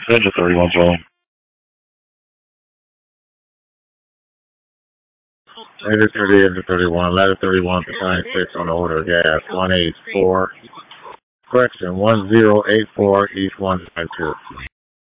Engine 31 Joe. Engine 31, ladder 31, battalion 6 on the order of gas, 184, correction, 1084, East 192.